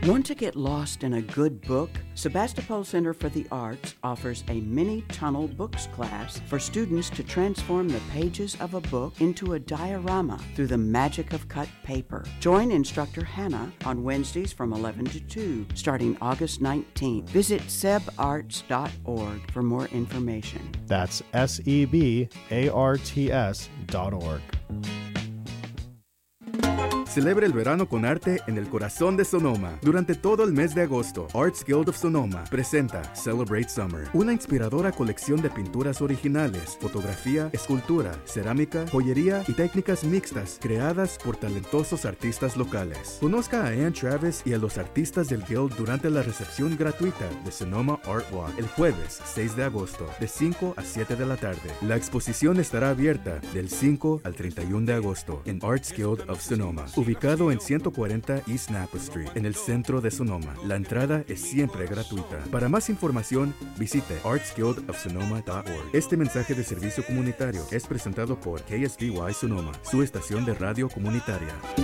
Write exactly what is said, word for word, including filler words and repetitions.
Want to get lost in a good book? Sebastopol Center for the Arts offers a mini tunnel books class for students to transform the pages of a book into a diorama through the magic of cut paper. Join instructor Hannah on Wednesdays from eleven to two, starting August nineteenth. Visit seb arts dot org for more information. That's S E B A R T S dot org. Celebra el verano con arte en el corazón de Sonoma. Durante todo el mes de agosto, Arts Guild of Sonoma presenta Celebrate Summer, una inspiradora colección de pinturas originales, fotografía, escultura, cerámica, joyería y técnicas mixtas creadas por talentosos artistas locales. Conozca a Ann Travis y a los artistas del Guild durante la recepción gratuita de Sonoma Art Walk el jueves seis de agosto, de cinco a siete de la tarde. La exposición estará abierta del cinco al treinta y uno de agosto en Arts Guild of Sonoma, ubicado en ciento cuarenta East Napa Street, en el centro de Sonoma. La entrada es siempre gratuita. Para más información, visite arts guild of sonoma dot org. Este mensaje de servicio comunitario es presentado por K S B Y Sonoma, su estación de radio comunitaria.